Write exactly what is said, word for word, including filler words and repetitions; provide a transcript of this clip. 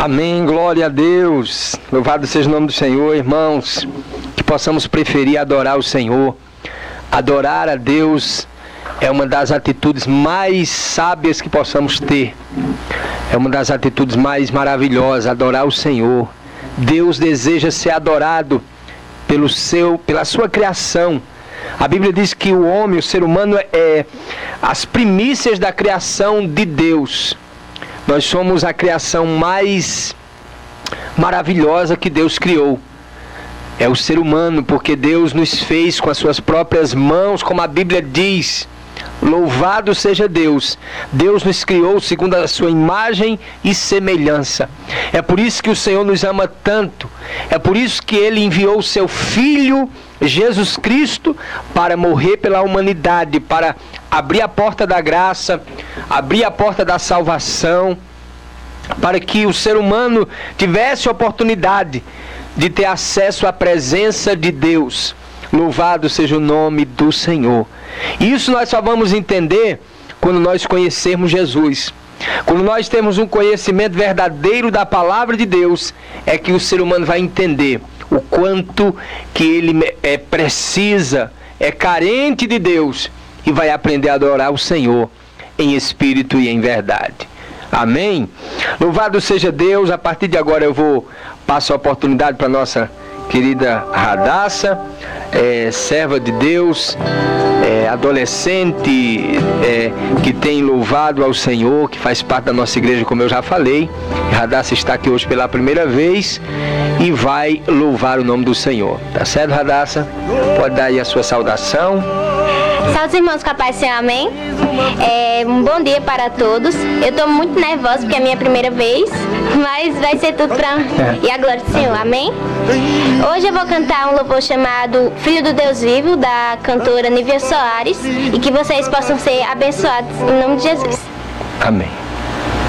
Amém, glória a Deus. Louvado seja o nome do Senhor, irmãos. Que possamos preferir adorar o Senhor. Adorar a Deus é uma das atitudes mais sábias que possamos ter. É uma das atitudes mais maravilhosas, adorar o Senhor. Deus deseja ser adorado pelo seu, pela sua criação. A Bíblia diz que o homem, o ser humano, é as primícias da criação de Deus. Nós somos a criação mais maravilhosa que Deus criou. É o ser humano, porque Deus nos fez com as suas próprias mãos, como a Bíblia diz. Louvado seja Deus. Deus nos criou segundo a sua imagem e semelhança. É por isso que o Senhor nos ama tanto. É por isso que Ele enviou o seu Filho, Jesus Cristo, para morrer pela humanidade, para abrir a porta da graça, abrir a porta da salvação, para que o ser humano tivesse a oportunidade de ter acesso à presença de Deus. Louvado seja o nome do Senhor. Isso nós só vamos entender quando nós conhecermos Jesus. Quando nós temos um conhecimento verdadeiro da palavra de Deus, é que o ser humano vai entender o quanto que ele é, precisa, é carente de Deus, e vai aprender a adorar o Senhor em espírito e em verdade. Amém? Louvado seja Deus. A partir de agora eu vou passar a oportunidade para nossa querida Radassa, é, serva de Deus, é, adolescente, é, que tem louvado ao Senhor, que faz parte da nossa igreja, como eu já falei. Radassa está aqui hoje pela primeira vez e vai louvar o nome do Senhor. Tá certo, Radassa? Pode dar aí a sua saudação. Salve, irmãos, com a paz do Senhor, amém? É, um bom dia para todos. Eu estou muito nervosa porque é a minha primeira vez, mas vai ser tudo para e a glória do Senhor, amém? Hoje eu vou cantar um louvor chamado Filho do Deus Vivo, da cantora Nívia Soares, e que vocês possam ser abençoados em nome de Jesus. Amém.